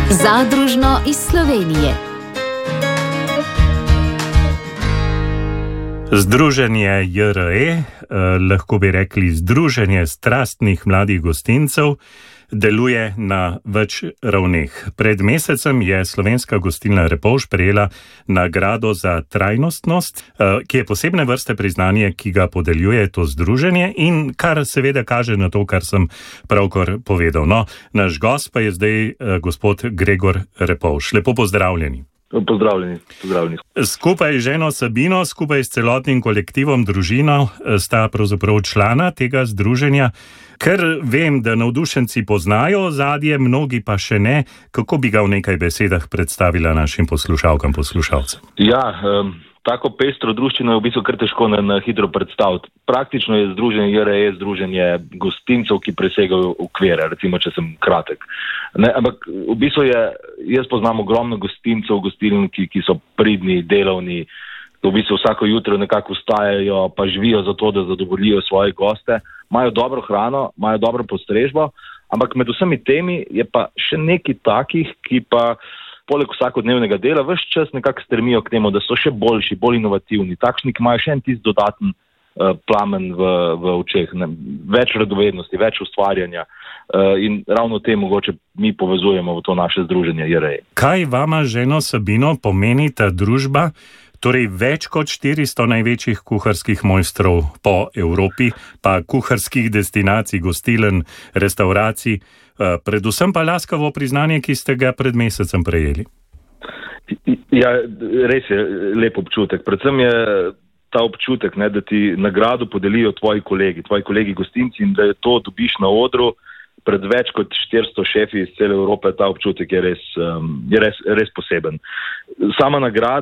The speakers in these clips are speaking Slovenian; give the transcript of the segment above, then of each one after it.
Zadružno iz Slovenije. Združenje JRE, lahko bi rekli Združenje strastnih mladih gostincev, deluje na več ravneh. Pred mesecem je slovenska gostilna Repovž prejela nagrado za trajnostnost, ki je posebne vrste priznanje, ki ga podeljuje to združenje in kar seveda kaže na to, kar sem pravkar povedal. No, naš gost pa je zdaj gospod Gregor Repovž. Lepo pozdravljeni. Pozdravljeni. Skupaj z ženo Sabino, skupaj s celotnim kolektivom družino sta pravzaprav člana tega združenja. Ker vem, da navdušenci poznajo ozadje, mnogi pa še ne, kako bi ga v nekaj besedah predstavila našim poslušalkam, poslušalcem? Ja, tako pestro druščino je v bistvu kar težko na hitro predstaviti. Praktično je združenje JRE združenje gostincev, ki presegajo okvire, recimo, če sem kratek. Ampak v bistvu jaz poznam ogromno gostincev, gostiln, ki so pridni, delovni, v bistvu vsako jutro nekako vstajajo, pa živijo za to, da zadovoljijo svoje goste, imajo dobro hrano, imajo dobro postrežbo, ampak med vsemi temi je pa še neki takih, ki pa poleg vsakodnevnega dela ves čas nekako stremijo k temu, da so še boljši, bolj inovativni, takšni, ki imajo še en tisti dodaten plamen v očeh, več radovednosti, več ustvarjanja in ravno te mogoče mi povezujemo v to naše združenje JRE. Kaj vama, ženo Sabino, pomeni ta družba, torej več kot 400 največjih kuharskih mojstrov po Evropi, pa kuharskih destinacij, gostiln, restauracij, predvsem pa laskavo priznanje, ki ste ga pred mesecem prejeli? Ja, res je lep občutek. Predvsem je ta občutek, da ti nagrado podelijo tvoji kolegi gostinci in da je to dobiš na odru pred več kot 400 šefi iz cele Evrope, ta občutek je res poseben. Sama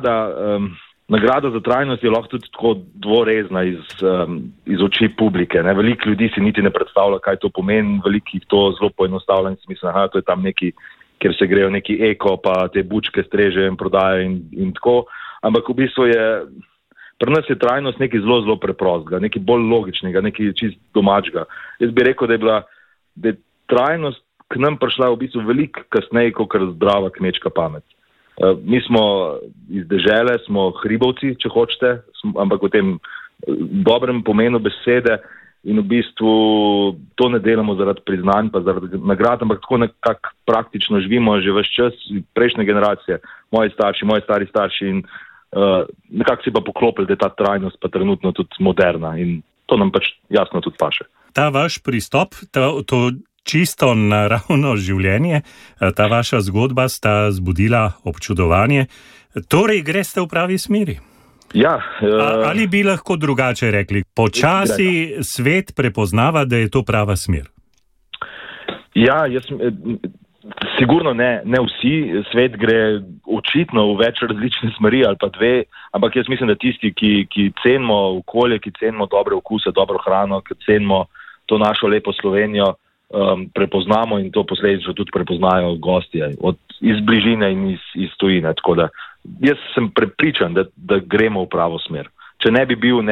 nagrada za trajnost je lahko tudi tako dvorezna iz oči publike. Veliko ljudi si niti ne predstavlja, kaj to pomeni, veliko jih to zelo poenostavlja in si misli, to je tam neki, kjer se grejo neki eko, pa te bučke strežejo in prodajajo in tako. Ampak v bistvu pri nas je trajnost nekaj zelo, zelo preprostega, nekaj bolj logičnega, nekaj čist domačega. Jaz bi rekel, da je trajnost k nam prišla v bistvu veliko kasneje, kot zdrava kmečka pamet. Mi smo iz dežele, smo hribovci, če hočete, ampak v tem dobrem pomenu besede in v bistvu to ne delamo zaradi priznanj, pa zaradi nagrad, ampak tako nekako praktično živimo že ves čas, prejšnje generacije, moji stari starši in nekako si pa poklopili, da je ta trajnost pa trenutno tudi moderna in to nam pač jasno tudi paše. Ta vaš pristop, to čisto naravno življenje, ta vaša zgodba sta zbudila občudovanje. Torej greste v pravi smeri? Ja. Ali bi lahko drugače rekli? Počasi svet prepoznava, da je to prava smer? Ja, sigurno ne vsi. Svet gre očitno v več različne smeri ali pa dve, ampak jaz mislim, da tisti, ki cenimo okolje, ki cenimo dobre okuse, dobro hrano, ki cenimo to našo lepo Slovenijo, prepoznamo in to posledično tudi prepoznajo gostje iz bližine in iz tujine. Tako da jaz sem prepričan, da gremo v pravo smer. Če ne bi bil,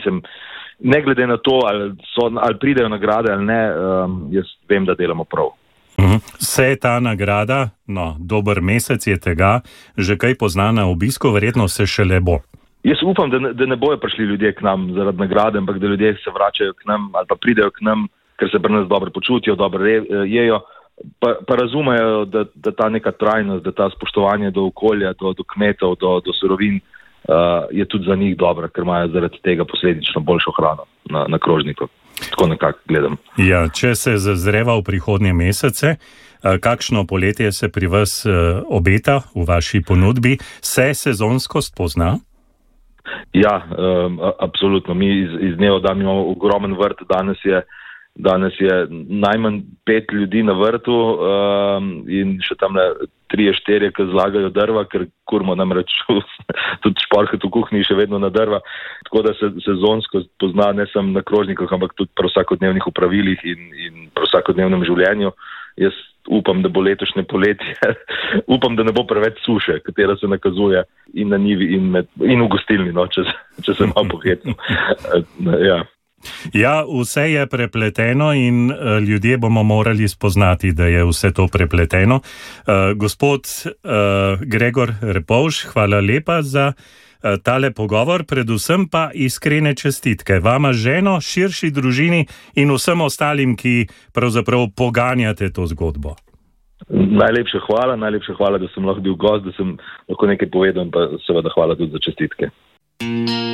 ne glede na to, ali pridejo nagrade ali ne, jaz vem, da delamo prav. Se ta nagrada, dober mesec je tega, že kaj pozna na obisku, verjetno se šele bo. Jaz upam, da ne bojo prišli ljudje k nam zaradi nagrade, ampak da ljudje se vračajo k nam ali pa pridejo k nam, ker se pri nas dobro počutijo, dobro jejo, pa razumejo, da ta neka trajnost, da ta spoštovanje do okolja, do kmetov, do surovin je tudi za njih dobra, ker imajo zaradi tega posledično boljšo hrano na krožniku. Tako nekako gledam. Ja, če se zazreva v prihodnje mesece, kakšno poletje se pri vas obeta v vaši ponudbi? Se sezonskost pozna? Ja, absolutno. Mi iz dneva v dan imamo ogromen vrt. Danes je najmanj 5 ljudi na vrtu in še tam 3-4, ki zlagajo drva, ker kurmo namreč tudi šporhet v kuhinji še vedno na drva. Tako da se sezonsko pozna ne samo na krožnikih, ampak tudi pri vsakodnevnih opravilih in pri vsakodnevnem življenju. Jaz upam, da bo letošnje poletje, upam, da ne bo preveč suše, katera se nakazuje in na njivi in v gostilni, če se malo pohecam. Ja. Ja, vse je prepleteno in ljudje bomo morali spoznati, da je vse to prepleteno. Gospod Gregor Repovž, hvala lepa za tale pogovor, predvsem pa iskrene čestitke vama, ženo, širši družini in vsem ostalim, ki pravzaprav poganjate to zgodbo. Najlepša hvala, da sem lahko bil gost, da sem lahko nekaj povedal in pa seveda hvala tudi za čestitke.